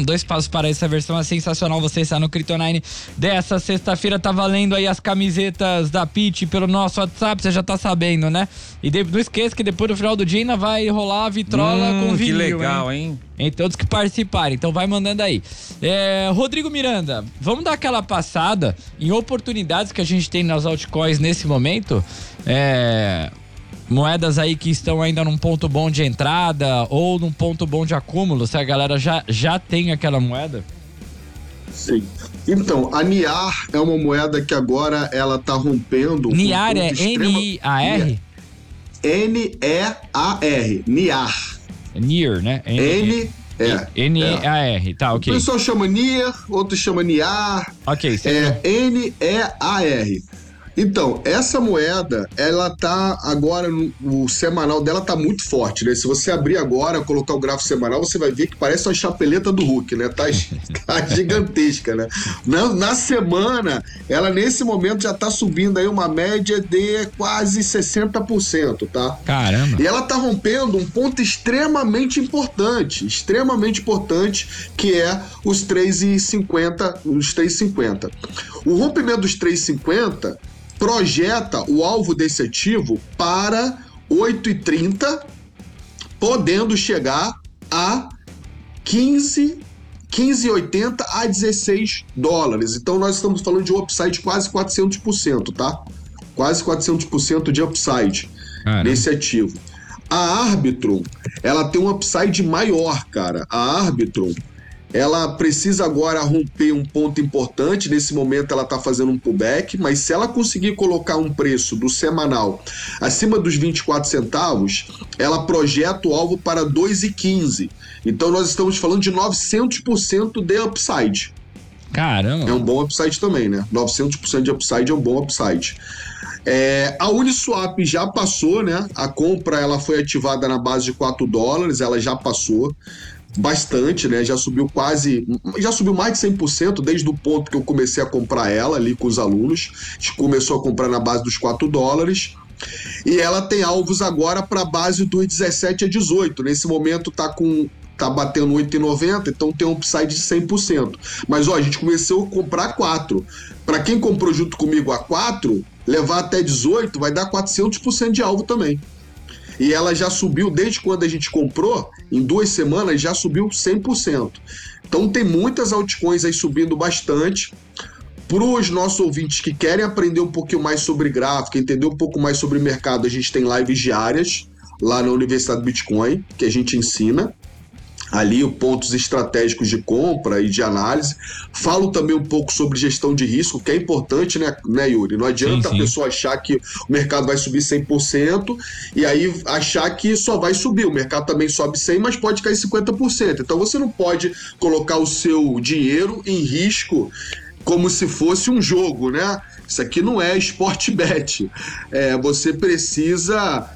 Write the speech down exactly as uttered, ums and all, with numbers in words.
dois passos para essa versão é sensacional. Você está no Kryptonine dessa sexta-feira, tá valendo aí as camisetas da Pitty pelo nosso WhatsApp, você já tá sabendo, né? E de, não esqueça que depois do final do dia ainda vai rolar a vitrola hum, com vinil, que legal, hein? hein? Em todos que participarem, então vai mandando aí. É, Rodrigo Miranda, vamos dar aquela passada em oportunidades que a gente tem nas altcoins nesse momento? É... Moedas aí que estão ainda num ponto bom de entrada ou num ponto bom de acúmulo, se a galera já, já tem aquela moeda? Sim. Então, a N I A R é uma moeda que agora ela tá rompendo... N I A R um é extrema... N I A R? N E A R, N I A R. N I R, né? N... É, N E A R, é. tá, ok. O pessoal chama N I R, outros chamam N I A R. Ok, é N E A R. Então, essa moeda, ela tá agora, no, o semanal dela tá muito forte, né? Se você abrir agora, colocar o gráfico semanal, você vai ver que parece uma chapeleta do Hulk, né? Tá, tá gigantesca, né? Na, na semana, ela nesse momento já tá subindo aí uma média de quase sessenta por cento, tá? Caramba! E ela tá rompendo um ponto extremamente importante, extremamente importante, que é os três e cinquenta, os três e cinquenta. O rompimento dos três e cinquenta projeta o alvo desse ativo para oito e trinta, podendo chegar a quinze, quinze e oitenta a dezesseis dólares. Então nós estamos falando de um upside de quase quatrocentos por cento, tá? Quase quatrocentos por cento de upside Caramba. Nesse ativo. A Arbitrum, ela tem um upside maior, cara. A Arbitrum, ela precisa agora romper um ponto importante. Nesse momento ela está fazendo um pullback, mas se ela conseguir colocar um preço do semanal acima dos vinte e quatro centavos, ela projeta o alvo para dois e quinze. Então nós estamos falando de novecentos por cento de upside. Caramba! É um bom upside também, né? novecentos por cento de upside é um bom upside. É, a Uniswap já passou, né? A compra ela foi ativada na base de quatro dólares, ela já passou bastante, né? Já subiu quase, já subiu mais de cem por cento desde o ponto que eu comecei a comprar ela ali com os alunos. A gente começou a comprar na base dos quatro dólares. E ela tem alvos agora para a base dos dezessete a dezoito. Nesse momento tá com tá batendo oito e noventa, então tem um upside de cem por cento. Mas ó, a gente começou a comprar quatro. Para quem comprou junto comigo a quatro, levar até dezoito vai dar quatrocentos por cento de alvo também. E ela já subiu, desde quando a gente comprou, em duas semanas já subiu cem por cento. Então tem muitas altcoins aí subindo bastante. Para os nossos ouvintes que querem aprender um pouquinho mais sobre gráfico, entender um pouco mais sobre mercado, a gente tem lives diárias lá na Universidade do Bitcoin, que a gente ensina ali os pontos estratégicos de compra e de análise. Falo também um pouco sobre gestão de risco, que é importante, né, né Yuri? Não adianta sim, sim. a pessoa achar que o mercado vai subir cem por cento e aí achar que só vai subir. O mercado também sobe cem por cento, mas pode cair cinquenta por cento. Então você não pode colocar o seu dinheiro em risco como se fosse um jogo, né? Isso aqui não é Sportbet. É, você precisa